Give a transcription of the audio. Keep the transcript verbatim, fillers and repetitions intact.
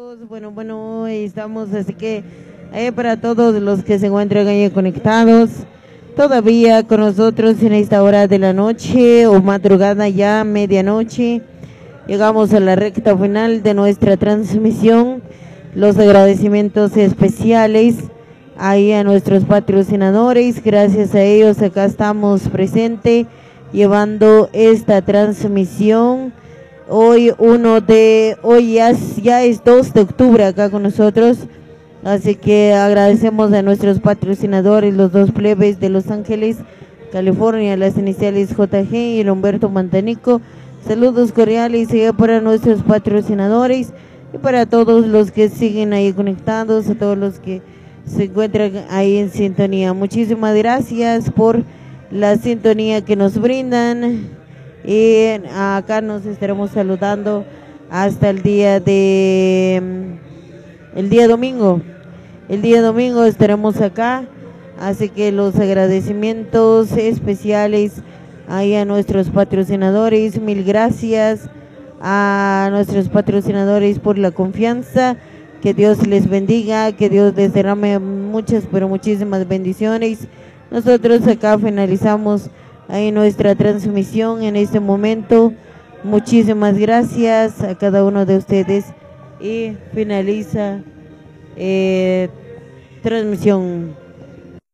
todos. Bueno, bueno, estamos, así que eh, para todos los que se encuentran ahí conectados, todavía con nosotros en esta hora de la noche o madrugada ya, medianoche, llegamos a la recta final de nuestra transmisión. Los agradecimientos especiales ahí a nuestros patrocinadores, gracias a ellos acá estamos presentes llevando esta transmisión. Hoy uno de, hoy ya, ya es dos de octubre acá con nosotros, así que agradecemos a nuestros patrocinadores, los dos plebes de Los Ángeles, California, las iniciales J G y el Humberto Mantanico. Saludos cordiales y para nuestros patrocinadores y para todos los que siguen ahí conectados, a todos los que se encuentran ahí en sintonía. Muchísimas gracias por la sintonía que nos brindan. Y acá nos estaremos saludando hasta el día de el día domingo el día domingo estaremos acá, así que los agradecimientos especiales ahí a nuestros patrocinadores, mil gracias a nuestros patrocinadores por la confianza, que Dios les bendiga, que Dios les derrame muchas pero muchísimas bendiciones. Nosotros acá finalizamos ahí nuestra transmisión en este momento. Muchísimas gracias a cada uno de ustedes y finaliza eh, transmisión.